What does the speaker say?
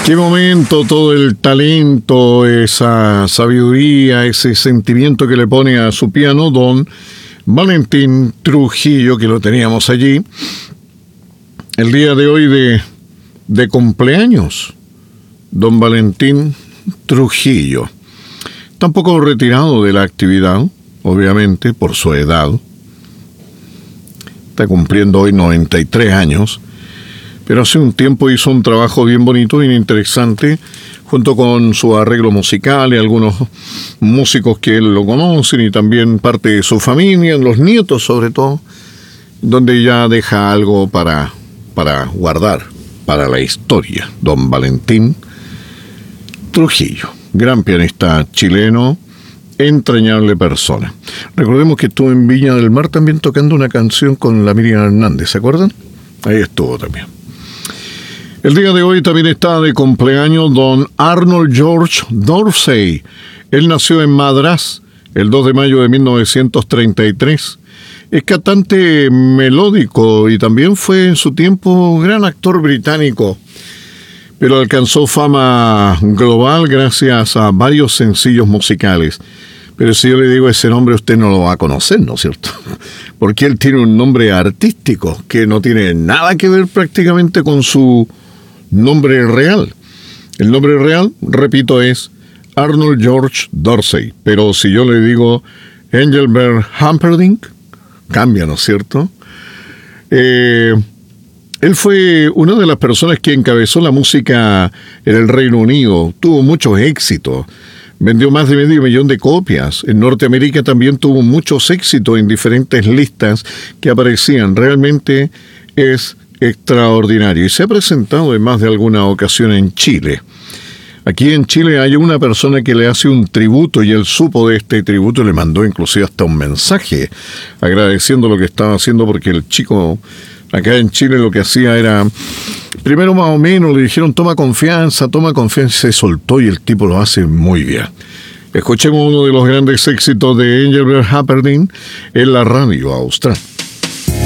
Qué momento, todo el talento, esa sabiduría, ese sentimiento que le pone a su piano don Valentín Trujillo, que lo teníamos allí. El día de hoy de cumpleaños, don Valentín Trujillo. Está un poco retirado de la actividad, obviamente, por su edad. Está cumpliendo hoy 93 años. Pero hace un tiempo hizo un trabajo bien bonito, bien interesante, junto con su arreglo musical y algunos músicos que él lo conocen y también parte de su familia, los nietos sobre todo, donde ya deja algo para guardar, para la historia. Don Valentín Trujillo, gran pianista chileno, entrañable persona. Recordemos que estuvo en Viña del Mar también tocando una canción con la Miriam Hernández, ¿se acuerdan? Ahí estuvo también. El día de hoy también está de cumpleaños don Arnold George Dorsey. Él nació en Madrás el 2 de mayo de 1933. Es cantante melódico y también fue en su tiempo un gran actor británico, pero alcanzó fama global gracias a varios sencillos musicales. Pero si yo le digo ese nombre, usted no lo va a conocer, ¿no es cierto? Porque él tiene un nombre artístico que no tiene nada que ver prácticamente con su nombre real. El nombre real, repito, es Arnold George Dorsey. Pero si yo le digo Engelbert Humperdinck, cambia, ¿no es cierto? Él fue una de las personas que encabezó la música en el Reino Unido. Tuvo muchos éxitos. Vendió más de 500,000 de copias. En Norteamérica también tuvo muchos éxitos en diferentes listas que aparecían. Realmente es extraordinario. Y se ha presentado en más de alguna ocasión en Chile. Aquí en Chile hay una persona que le hace un tributo y él supo de este tributo y le mandó inclusive hasta un mensaje agradeciendo lo que estaba haciendo, porque el chico acá en Chile lo que hacía era, primero más o menos le dijeron toma confianza, y se soltó y el tipo lo hace muy bien. Escuchemos uno de los grandes éxitos de Engelbert Humperdinck en la radio austral.